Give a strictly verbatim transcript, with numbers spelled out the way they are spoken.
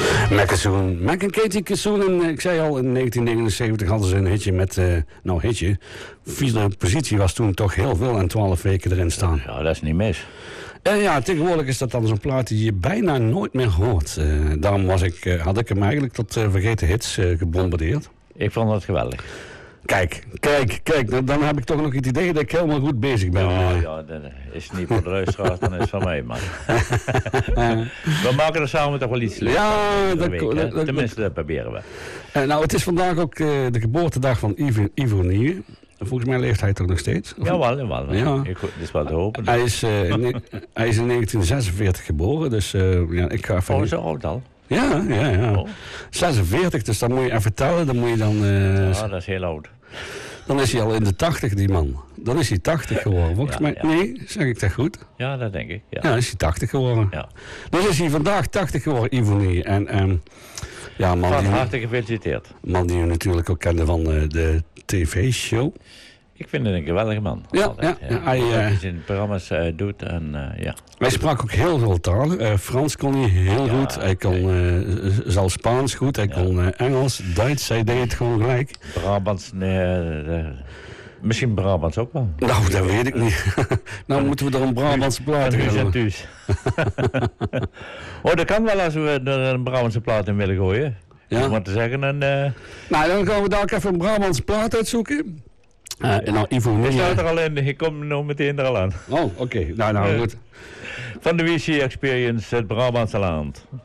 Mackasoon. Mac en Katie Kassoon. En ik zei al, in negentien negenenzeventig hadden ze een hitje met... Uh, nou, hitje. Vierde positie was toen toch heel veel en twaalf weken erin staan. Ja, dat is niet mis. En ja, tegenwoordig is dat dan zo'n plaat die je bijna nooit meer hoort. Uh, daarom was ik, uh, had ik hem eigenlijk tot uh, vergeten hits uh, gebombardeerd. Ik vond dat geweldig. Kijk, kijk, kijk, dan, dan heb ik toch nog het idee dat ik helemaal goed bezig ben. Ja, ja dat is niet voor de luisteraars, dan is het van mij, man. We maken er samen toch wel iets leuks. Ja, dat, week, dat, dat, tenminste, dat proberen we. Uh, nou, het is vandaag ook uh, de geboortedag van Ivo, Ivo Nieuwe. Volgens mij leeft hij toch nog steeds? Of? Jawel, jawel. Ja. Ik, dat is wel te hopen. Hij is, uh, in, hij is in negentien zesenveertig geboren, dus uh, ja, ik ga even... Oh, zo oud al? Ja, ja, ja. Oh. zesenveertig, dus dan moet je even tellen, dan moet je dan... Uh, ja, dat is heel oud. Dan is hij al in de tachtig, die man. Dan is hij tachtig geworden. Volgens ja, mij, ja. Nee, zeg ik dat goed? Ja, dat denk ik. Ja, ja dan is hij tachtig geworden. Ja. Dus is hij vandaag tachtig geworden, Ivonie. En um, ja, man van die, harte gefeliciteerd. Man die u natuurlijk ook kende van uh, de tv-show. Ik vind het een geweldige man. Ja, ja, ja. Hij uh, hij zijn programma's uh, doet en uh, ja. Hij sprak ook heel veel talen. Uh, Frans kon hij heel ja, goed. Hij kon uh, zelfs Spaans goed. Hij ja. kon uh, Engels, Duits. Hij deed het gewoon gelijk. Brabants, nee, uh, misschien Brabants ook wel. Nou, dat weet ik niet. Nou uh, moeten we er een Brabantse plaat in hebben. Thuis. Oh, dat kan wel als we er een Brabantse plaat in willen gooien. Ja. Om te zeggen. En, uh... Nou, dan gaan we daar ook even een Brabantse plaat uitzoeken. Uh, nou, Ivo, ik sta er al in, ik kom nog meteen er al aan. Oh, oké. Okay. Nou, nou, goed. Van de W C Experience, het Brabantse land.